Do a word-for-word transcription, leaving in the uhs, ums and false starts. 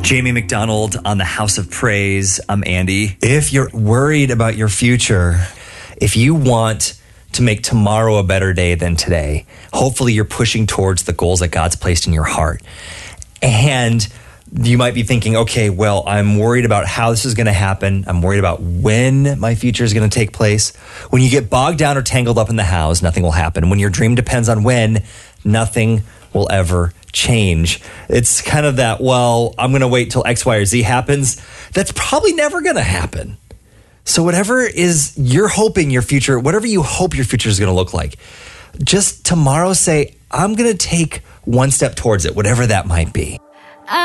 Jamie McDonald on the House of Praise. I'm Andy. If you're worried about your future, if you want to make tomorrow a better day than today, hopefully you're pushing towards the goals that God's placed in your heart. And you might be thinking, okay, well, I'm worried about how this is going to happen. I'm worried about when my future is going to take place. When you get bogged down or tangled up in the hows, nothing will happen. When your dream depends on when, nothing will ever change. It's kind of that, well, I'm going to wait till X, Y, or Z happens. That's probably never going to happen. So whatever is you're hoping your future, whatever you hope your future is going to look like, just tomorrow say, I'm going to take one step towards it, whatever that might be.